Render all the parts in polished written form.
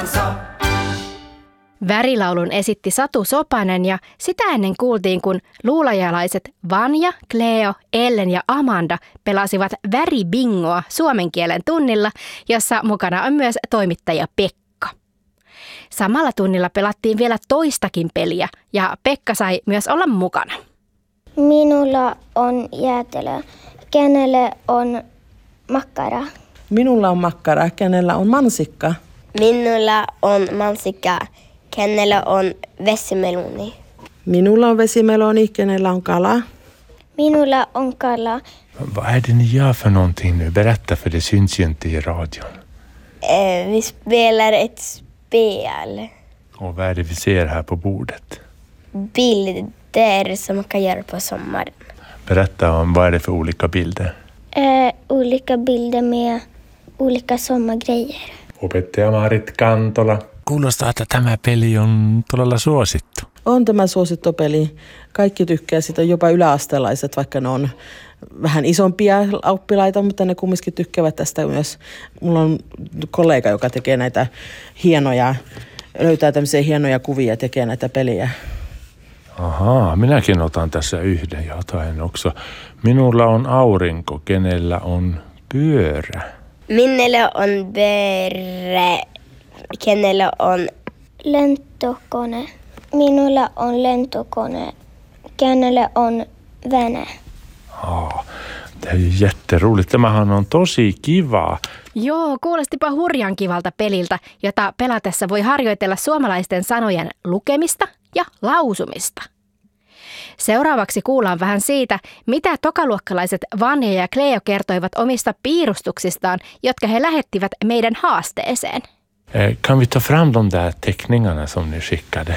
Värilaulun esitti Satu Sopanen ja sitä ennen kuultiin, kun luulajalaiset Vanja, Cleo, Ellen ja Amanda pelasivat väribingoa suomen kielen tunnilla, jossa mukana on myös toimittaja Pekka. Samalla tunnilla pelattiin vielä toistakin peliä ja Pekka sai myös olla mukana. Minulla on jäätelö. Kenelle on makkara? Minulla on makkara. Kenellä on mansikka? Minulla on mansikka. Kenellä on vesimeloni? Minulla on vesimeloni. Kenellä on kala? Minulla on kala. Vad är det ni gör för någonting nu? Berätta, för det syns ju inte i radion. Vi spelar ett spel. Och vad är det vi ser här på bordet? Bilder som man kan göra på sommaren. Berätta om vad är det för olika bilder? Olika bilder med olika sommargrejer. Opettaja Maarit Kantola. Kuulostaa, että tämä peli on todella suosittu. On tämä suosittu peli. Kaikki tykkää sitä, jopa yläastelaiset, vaikka ne on vähän isompia oppilaita, mutta ne kumminkin tykkäävät tästä myös. Mulla on kollega, joka tekee näitä löytää tämmöisiä hienoja kuvia ja tekee näitä peliä. Ahaa, minäkin otan tässä yhden jotain. Onko minulla on aurinko, kenellä on pyörä? Minulla on pyörä. Kenellä on lentokone. Minulla on lentokone. Kenellä on vene? Det är ju jätteroligt. Tämähän on tosi kiva. Joo, kuulostipa hurjan kivalta peliltä, jota pelatessa voi harjoitella suomalaisten sanojen lukemista ja lausumista. Seuraavaksi kuullaan vähän siitä, mitä tokaluokkalaiset Vanja ja Cleo kertoivat omista piirustuksistaan, jotka he lähettivät meidän haasteeseen. Kan vi ta fram de där teckningarna som ni skickade?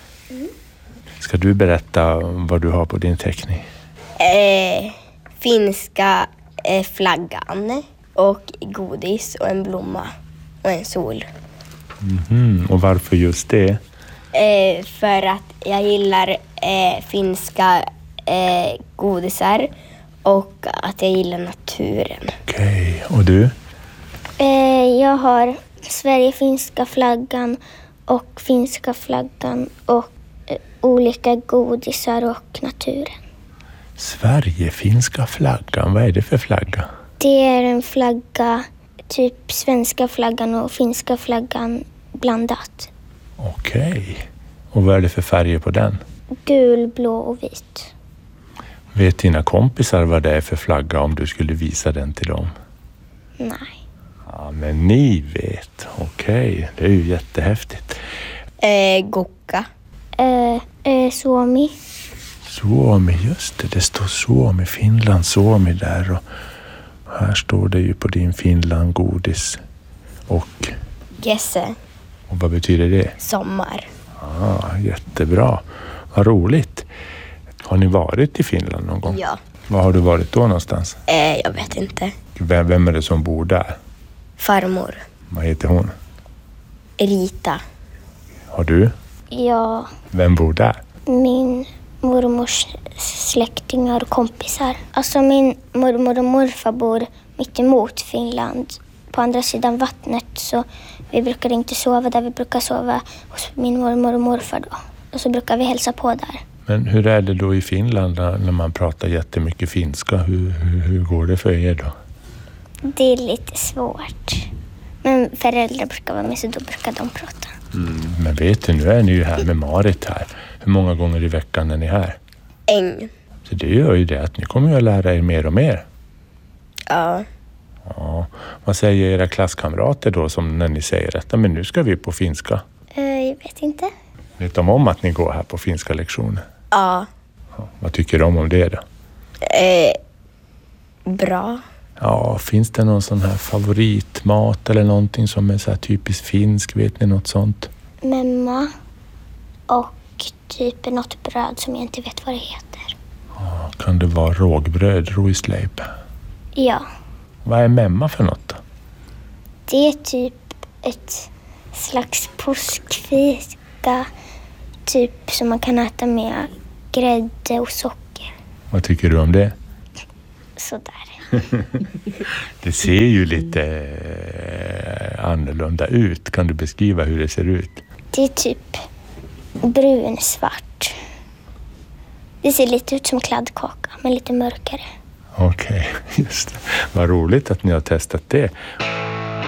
Ska du berätta vad du har på din teckning? Finska flaggan och godis och en blomma och en sol. Och varför just det? För att jag gillar finska godisar och att jag gillar naturen. Okej, och du? Jag har Sverige-finska flaggan och olika godisar och naturen. Sverige-finska flaggan, vad är det för flagga? Det är en flagga, typ svenska flaggan och finska flaggan blandat. Okej. Och vad är det för färger på den? Gul, blå och vit. Vet dina kompisar vad det är för flagga om du skulle visa den till dem? Nej. Ja, men ni vet. Okej, det är ju jättehäftigt. Gokka. Suomi. Suomi, just det. Det står Suomi, Finland, Suomi där. Och här står det ju på din Finland godis. Och? Gesse. Och vad betyder det? Sommar. Jättebra. Vad roligt. Har ni varit i Finland någon gång? Ja. Var har du varit då någonstans? Jag vet inte. Vem är det som bor där? Farmor. Vad heter hon? Rita. Har du? Ja. Vem bor där? Min mormors släktingar och kompisar. Alltså min mormor och morfar bor mitt emot Finland. På andra sidan vattnet, så vi brukar inte sova där. Vi brukar sova hos min mormor och morfar då. Och så brukar vi hälsa på där. Men hur är det då i Finland när man pratar jättemycket finska? Hur går det för er då? Det är lite svårt. Men föräldrar brukar vara med, så då brukar de prata. Men vet du, nu är ni ju här med Marit här. Hur många gånger i veckan är ni här? En. Så det gör ju det att ni kommer ju att lära er mer och mer. Ja. Ja. Vad säger era klasskamrater då som när ni säger att men nu ska vi på finska? Jag vet inte. Vet de om att ni går här på finska lektioner? Ja. Vad tycker de om det då? Bra. Ja, finns det någon sån här favoritmat eller någonting som är så här typiskt finsk? Vet ni något sånt? Memma och typ något bröd som jag inte vet vad det heter. Ja, kan det vara rågbröd, ruisleipä? Ja. Vad är memma för något då? Det är typ ett slags påskfika, typ som man kan äta med grädde och socker. Vad tycker du om det? Sådär. Det ser ju lite annorlunda ut. Kan du beskriva hur det ser ut? Det är typ brunsvart. Det ser lite ut som kladdkaka, men lite mörkare. Okej, just det. Vad roligt att ni har testat det.